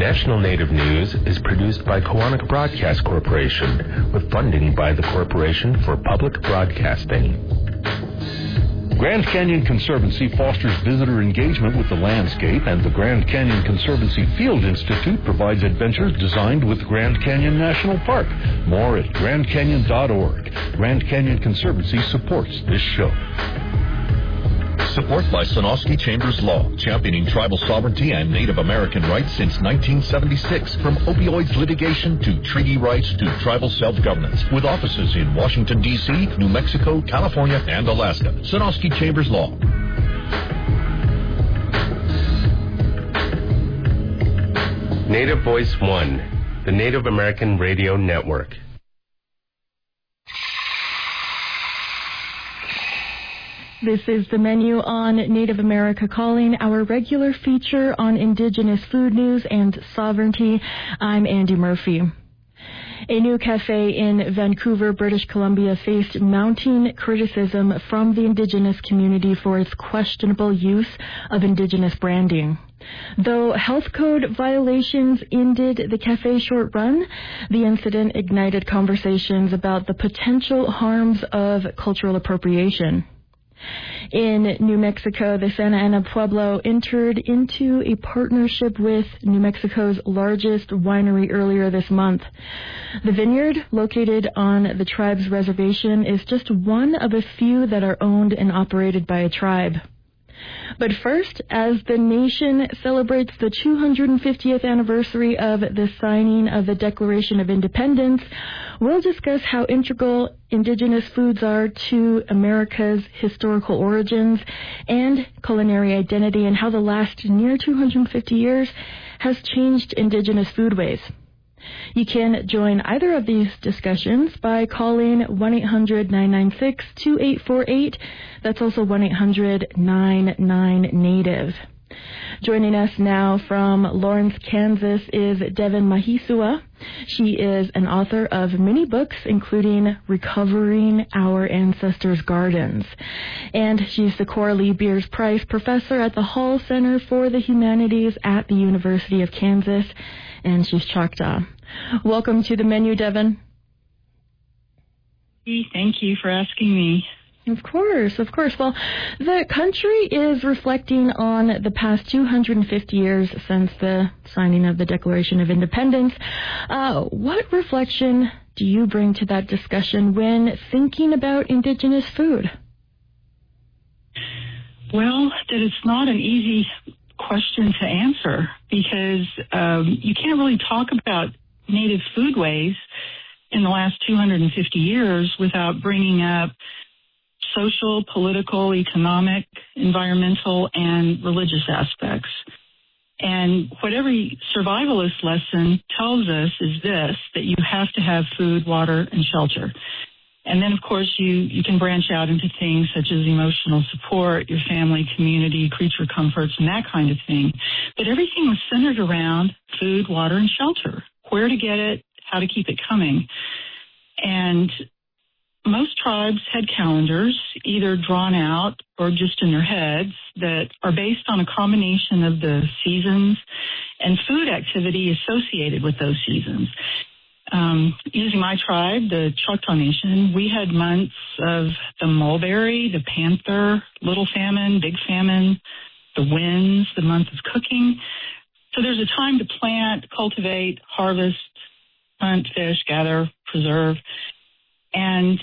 National Native News is produced by Koahnic Broadcast Corporation with funding by the Corporation for Public Broadcasting. Grand Canyon Conservancy fosters visitor engagement with the landscape, and the Grand Canyon Conservancy Field Institute provides adventures designed with Grand Canyon National Park. More at grandcanyon.org. Grand Canyon Conservancy supports this show. Support by Sonosky Chambers Law, championing tribal sovereignty and Native American rights since 1976. From opioids litigation to treaty rights to tribal self-governance. With offices in Washington, D.C., New Mexico, California, and Alaska. Sonosky Chambers Law. Native Voice One, the Native American Radio Network. This is the menu on Native America Calling, our regular feature on Indigenous food news and sovereignty. I'm Andy Murphy. A new cafe in Vancouver, British Columbia, faced mounting criticism from the Indigenous community for its questionable use of Indigenous branding. Though health code violations ended the cafe's short run, the incident ignited conversations about the potential harms of cultural appropriation. In New Mexico, the Santa Ana Pueblo entered into a partnership with New Mexico's largest winery earlier this month. The vineyard, located on the tribe's reservation, is just one of a few that are owned and operated by a tribe. But first, as the nation celebrates the 250th anniversary of the signing of the Declaration of Independence, we'll discuss how integral Indigenous foods are to America's historical origins and culinary identity, and how the last near 250 years has changed Indigenous foodways. You can join either of these discussions by calling 1-800-996-2848. That's also 1-800-99-NATIVE. Joining us now from Lawrence, Kansas is Devin Mahisua. She is an author of many books, including Recovering Our Ancestors' Gardens. And she's the Coralie Beers Price Professor at the Hall Center for the Humanities at the University of Kansas, and she's Choctaw. Welcome to the menu, Devin. Thank you for asking me. Of course, of course. Well, the country is reflecting on the past 250 years since the signing of the Declaration of Independence. What reflection do you bring to that discussion when thinking about Indigenous food? Well, that it's not an easy question to answer, because you can't really talk about Native foodways in the last 250 years without bringing up social, political, economic, environmental, and religious aspects. And what every survivalist lesson tells us is this, that you have to have food, water, and shelter. And then, of course, you can branch out into things such as emotional support, your family, community, creature comforts, and that kind of thing. But everything was centered around food, water, and shelter. Where to get it, how to keep it coming. And most tribes had calendars, either drawn out or just in their heads, that are based on a combination of the seasons and food activity associated with those seasons. Using my tribe, the Choctaw Nation, we had months of the mulberry, the panther, little famine, big famine, the winds, the month of cooking. So there's a time to plant, cultivate, harvest, hunt, fish, gather, preserve. And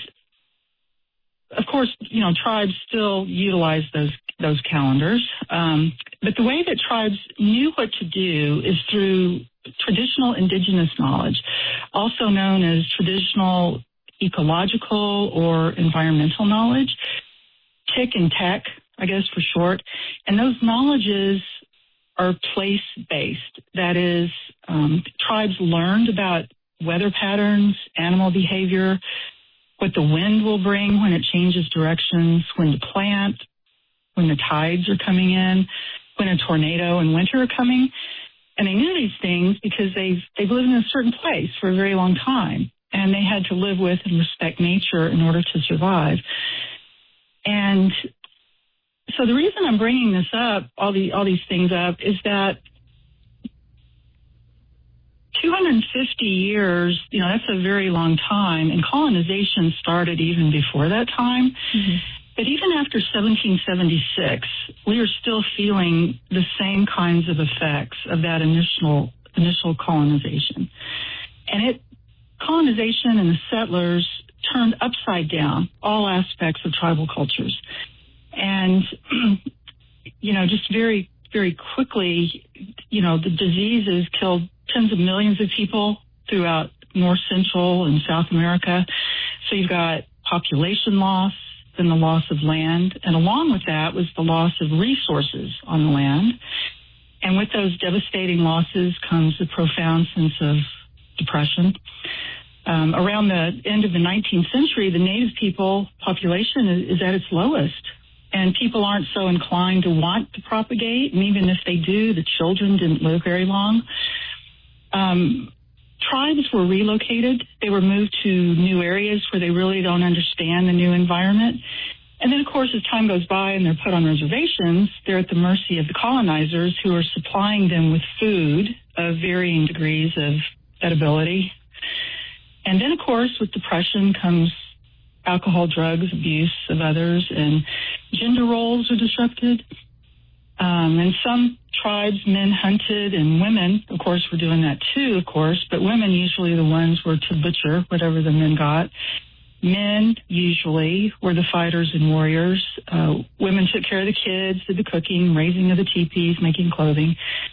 of course, tribes still utilize those calendars. But the way that tribes knew what to do is through traditional indigenous knowledge, also known as traditional ecological or environmental knowledge, TIC and TEC, I guess for short. And those knowledges are place-based. That is, tribes learned about weather patterns, animal behavior, what the wind will bring when it changes directions, when to plant, when the tides are coming in, when a tornado and winter are coming. And they knew these things because they've lived in a certain place for a very long time, and they had to live with and respect nature in order to survive. And so the reason I'm bringing this up, all these things up, is that 250 years, that's a very long time, and colonization started even before that time. Mm-hmm. But even after 1776, we are still feeling the same kinds of effects of that initial colonization. And colonization and the settlers turned upside down all aspects of tribal cultures. And, just very, very quickly, the diseases killed tens of millions of people throughout North, Central, and South America. So you've got population loss, then the loss of land, and along with that was the loss of resources on the land. And with those devastating losses comes a profound sense of depression. Around the end of the 19th century, the native people population is at its lowest, and people aren't so inclined to want to propagate, and even if they do, the children didn't live very long. Tribes were relocated. They were moved to new areas where they really don't understand the new environment. And then, of course, as time goes by and they're put on reservations, they're at the mercy of the colonizers who are supplying them with food of varying degrees of edibility. And then, of course, with depression comes alcohol, drugs, abuse of others, and gender roles are disrupted. And some tribes, men hunted, and women, of course, were doing that too, of course, but women usually the ones were to butcher whatever the men got. Men usually were the fighters and warriors. Women took care of the kids, did the cooking, raising of the teepees, making clothing.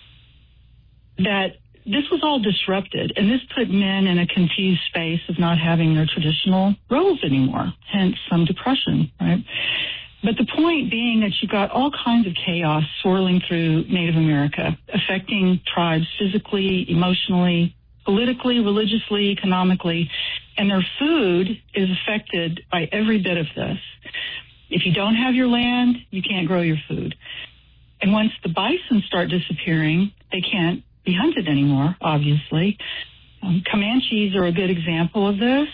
That this was all disrupted, and this put men in a confused space of not having their traditional roles anymore, hence some depression, right? But the point being that you got all kinds of chaos swirling through Native America, affecting tribes physically, emotionally, politically, religiously, economically, and their food is affected by every bit of this. If you don't have your land, you can't grow your food. And once the bison start disappearing, they can't be hunted anymore, obviously. Comanches are a good example of this.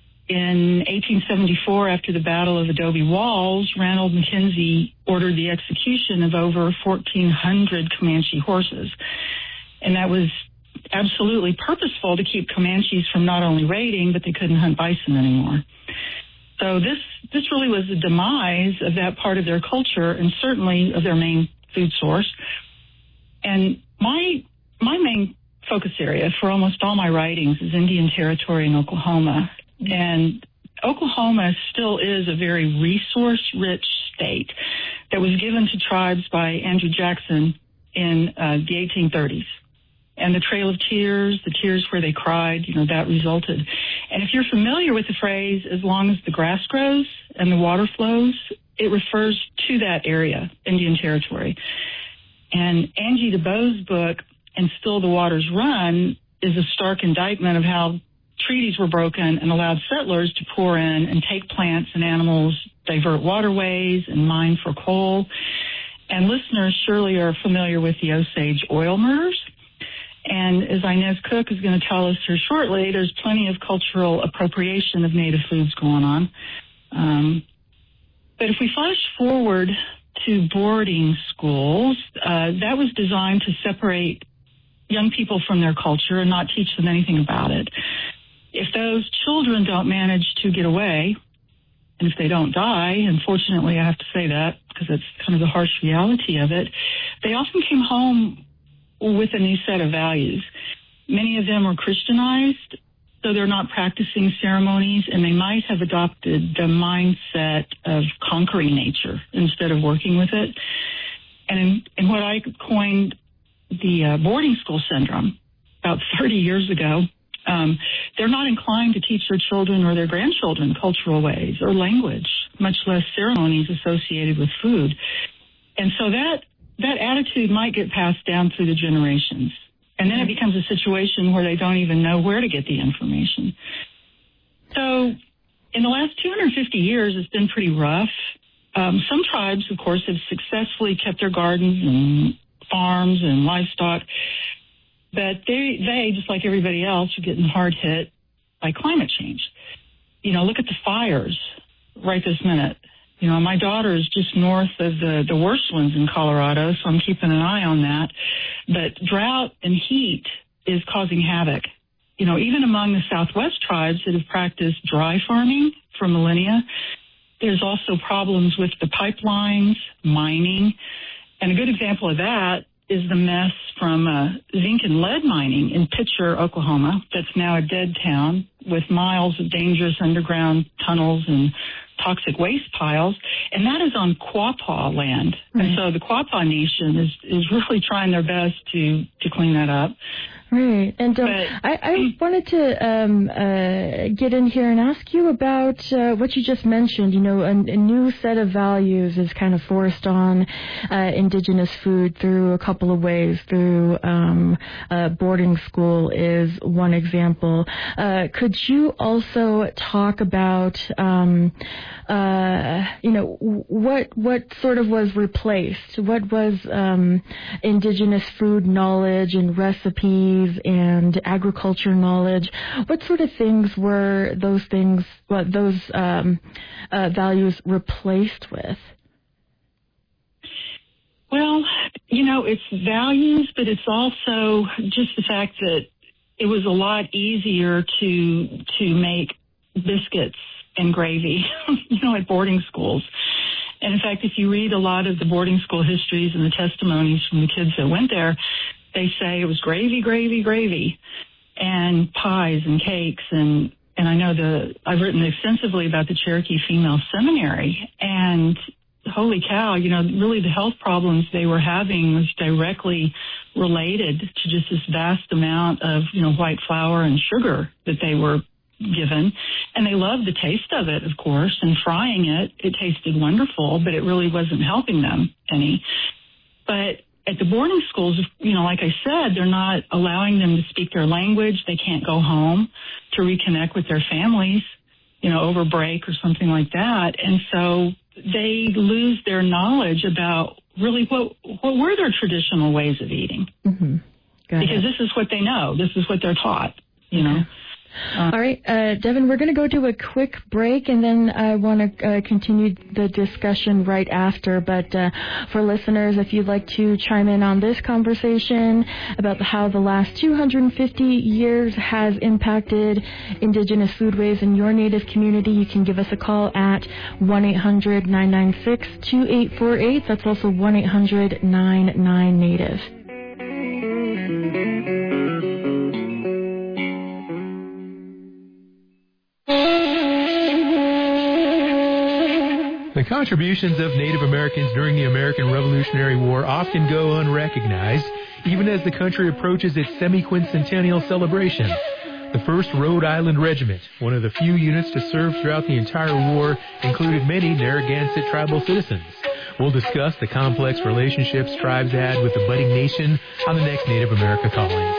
In 1874, after the Battle of Adobe Walls, Ranald Mackenzie ordered the execution of over 1,400 Comanche horses. And that was absolutely purposeful to keep Comanches from not only raiding, but they couldn't hunt bison anymore. So this really was the demise of that part of their culture and certainly of their main food source. And my main focus area for almost all my writings is Indian Territory in Oklahoma. And Oklahoma still is a very resource-rich state that was given to tribes by Andrew Jackson in the 1830s. And the Trail of Tears, the tears where they cried, that resulted. And if you're familiar with the phrase, as long as the grass grows and the water flows, it refers to that area, Indian Territory. And Angie DeBoe's book, And Still the Waters Run, is a stark indictment of how treaties were broken and allowed settlers to pour in and take plants and animals, divert waterways, and mine for coal. And listeners surely are familiar with the Osage oil murders. And as Inez Cook is going to tell us here shortly, there's plenty of cultural appropriation of native foods going on. But if we flash forward to boarding schools, that was designed to separate young people from their culture and not teach them anything about it. If those children don't manage to get away, and if they don't die, unfortunately I have to say that because it's kind of the harsh reality of it, they often came home with a new set of values. Many of them were Christianized, so they're not practicing ceremonies, and they might have adopted the mindset of conquering nature instead of working with it. And in what I coined the boarding school syndrome about 30 years ago, they're not inclined to teach their children or their grandchildren cultural ways or language, much less ceremonies associated with food. And so that attitude might get passed down through the generations. And then it becomes a situation where they don't even know where to get the information. So in the last 250 years, it's been pretty rough. Some tribes, of course, have successfully kept their gardens and farms and livestock, but they, just like everybody else, are getting hard hit by climate change. Look at the fires right this minute. My daughter is just north of the worst ones in Colorado, so I'm keeping an eye on that. But drought and heat is causing havoc. You know, even among the Southwest tribes that have practiced dry farming for millennia, there's also problems with the pipelines, mining. And a good example of that is the mess from zinc and lead mining in Pitcher, Oklahoma, that's now a dead town with miles of dangerous underground tunnels and toxic waste piles. And that is on Quapaw land. Right. And so the Quapaw Nation is really trying their best to clean that up. Right. And I wanted to get in here and ask you about what you just mentioned. You know, a new set of values is kind of forced on indigenous food through a couple of ways. Through boarding school is one example. Could you also talk about, you know, what sort of was replaced? What was indigenous food knowledge and recipes and agriculture knowledge? What sort of things were those values replaced with? Well, you know, it's values, but it's also just the fact that it was a lot easier to make biscuits and gravy, you know, at boarding schools. And in fact, if you read a lot of the boarding school histories and the testimonies from the kids that went there, they say it was gravy, gravy, gravy, and pies and cakes. And I know I've written extensively about the Cherokee Female Seminary, and holy cow, you know, really the health problems they were having was directly related to just this vast amount of, you know, white flour and sugar that they were given. And they loved the taste of it, of course, and frying it tasted wonderful, but it really wasn't helping them any. But at the boarding schools, you know, like I said, they're not allowing them to speak their language. They can't go home to reconnect with their families, you know, over break or something like that. And so they lose their knowledge about really what were their traditional ways of eating. Mm-hmm. Because this is what they know. This is what they're taught, you know. All right, Devin, we're going to go to a quick break, and then I want to continue the discussion right after. But for listeners, if you'd like to chime in on this conversation about how the last 250 years has impacted indigenous foodways in your native community, you can give us a call at 1-800-996-2848. That's also 1-800-99-NATIVE. The contributions of Native Americans during the American Revolutionary War often go unrecognized, even as the country approaches its semi-quincentennial celebration. The 1st Rhode Island Regiment, one of the few units to serve throughout the entire war, included many Narragansett tribal citizens. We'll discuss the complex relationships tribes had with the budding nation on the next Native America Calling.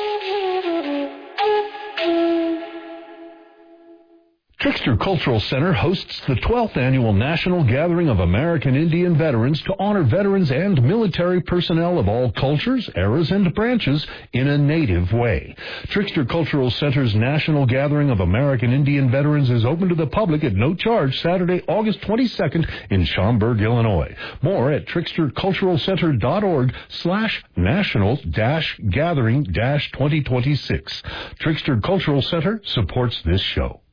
Trickster Cultural Center hosts the 12th Annual National Gathering of American Indian Veterans to honor veterans and military personnel of all cultures, eras, and branches in a Native way. Trickster Cultural Center's National Gathering of American Indian Veterans is open to the public at no charge Saturday, August 22nd in Schaumburg, Illinois. More at tricksterculturalcenter.org/national-gathering-2026. Trickster Cultural Center supports this show.